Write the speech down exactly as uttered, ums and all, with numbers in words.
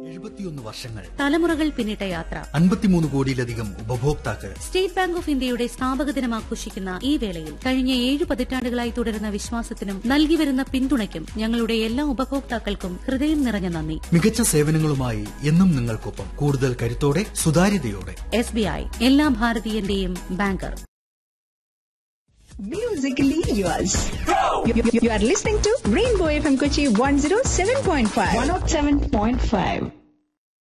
എഴുപത്തിയൊന്ന് വർഷങ്ങൾ, തലമുറകൾ പിന്നിട്ട യാത്ര, അൻപത്തിമൂന്ന് കോടിയിലധികം ഉപഭോക്താക്കൾ. സ്റ്റേറ്റ് ബാങ്ക് ഓഫ് ഇന്ത്യയുടെ സ്ഥാപക ദിനം ആഘോഷിക്കുന്ന ഈ വേളയിൽ കഴിഞ്ഞ ഏഴ് പതിറ്റാണ്ടുകളായി തുടരുന്ന വിശ്വാസത്തിനും നൽകിവരുന്ന പിന്തുണയ്ക്കും ഞങ്ങളുടെ എല്ലാ ഉപഭോക്താക്കൾക്കും ഹൃദയം നിറഞ്ഞ നന്ദി. മികച്ച സേവനങ്ങളുമായി എന്നും നിങ്ങൾക്കൊപ്പം, കൂടുതൽ കരുത്തോടെ, സുതാര്യതയോടെ. എസ് ബി ഐ, എല്ലാ ഭാരതീയന്റെയും banker. Musically yours. You, you, you are listening to Rainbow F M Kochi one oh seven point five. one oh seven point five.